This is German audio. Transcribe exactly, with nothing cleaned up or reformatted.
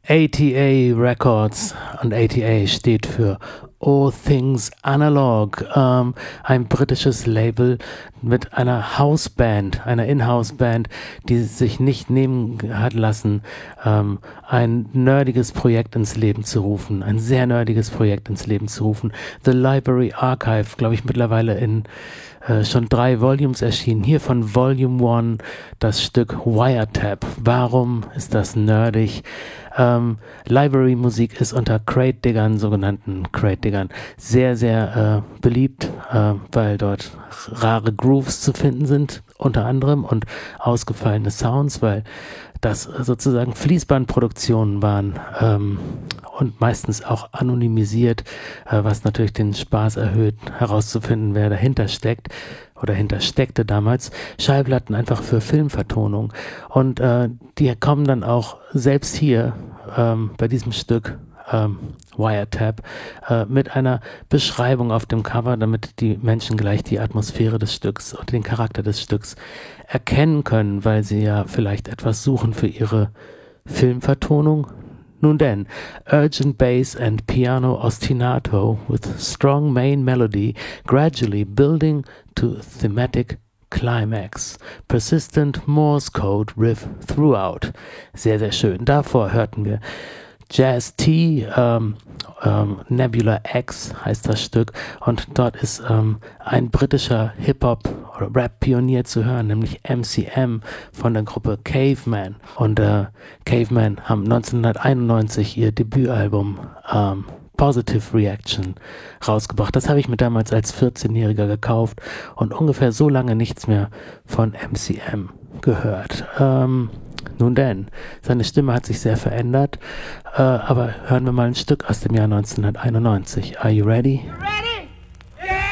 A T A Records, und A T A steht für All Things Analog, ähm, ein britisches Label mit einer Houseband, einer In-House-Band, die sich nicht nehmen hat lassen, ähm, ein nerdiges Projekt ins Leben zu rufen, ein sehr nerdiges Projekt ins Leben zu rufen. The Library Archive, glaube ich, mittlerweile in äh, schon drei Volumes erschienen. Hier von Volume One das Stück Wiretap. Warum ist das nerdig? Ähm, Library-Musik ist unter Crate-Diggern, sogenannten Crate-Diggern, sehr, sehr äh, beliebt, äh, weil dort rare Grooves zu finden sind, unter anderem, und ausgefallene Sounds, weil das sozusagen Fließbandproduktionen waren ähm, und meistens auch anonymisiert, äh, was natürlich den Spaß erhöht, herauszufinden, wer dahinter steckt oder hintersteckte damals. Schallplatten einfach für Filmvertonung, und äh, die kommen dann auch selbst hier ähm, bei diesem Stück ähm, Wiretap äh, mit einer Beschreibung auf dem Cover, damit die Menschen gleich die Atmosphäre des Stücks und den Charakter des Stücks erkennen können, weil sie ja vielleicht etwas suchen für ihre Filmvertonung. Nun denn, urgent bass and piano ostinato with strong main melody gradually building to thematic climax. Persistent Morse Code riff throughout. Sehr, sehr schön. Davor hörten wir Jazz T, ähm, ähm, Nebula X heißt das Stück, und dort ist ähm, ein britischer Hip-Hop- oder Rap-Pionier zu hören, nämlich M C M von der Gruppe Caveman. Und äh, Caveman haben neunzehnhunderteinundneunzig ihr Debütalbum ähm, Positive Reaction rausgebracht. Das habe ich mir damals als vierzehnjähriger gekauft und ungefähr so lange nichts mehr von M C M gehört. Ähm, nun denn, seine Stimme hat sich sehr verändert, äh, aber hören wir mal ein Stück aus dem Jahr neunzehnhunderteinundneunzig. Are you ready?